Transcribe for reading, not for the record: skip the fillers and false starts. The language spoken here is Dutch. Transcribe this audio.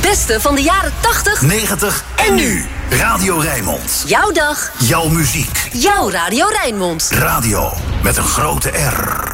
beste van de jaren 80, 90 en nu. Radio Rijnmond. Jouw dag. Jouw muziek. Jouw Radio Rijnmond. Radio met een grote R.